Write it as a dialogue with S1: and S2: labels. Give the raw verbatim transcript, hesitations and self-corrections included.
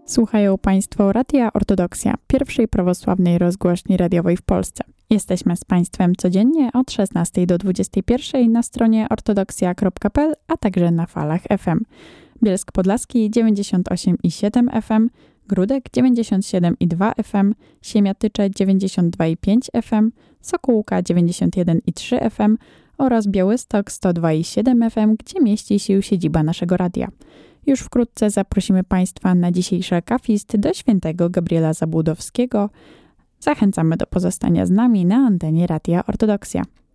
S1: Słuchają Państwo Radia Ortodoksja, pierwszej prawosławnej rozgłośni radiowej w Polsce. Jesteśmy z Państwem codziennie od szesnastej do dwudziestej pierwszej na stronie ortodoksja kropka p l, a także na falach F M. Bielsk Podlaski dziewięćdziesiąt osiem i siedem F M, Gródek dziewięćdziesiąt siedem i dwa F M, Siemiatycze dziewięćdziesiąt dwa i pięć F M, Sokółka dziewięćdziesiąt jeden i trzy F M oraz Białystok sto dwa i siedem F M, gdzie mieści się siedziba naszego radia. Już wkrótce zaprosimy Państwa na dzisiejszy akafist do świętego Gabriela Zabłudowskiego. Zachęcamy do pozostania z nami na antenie Radia Ortodoksja.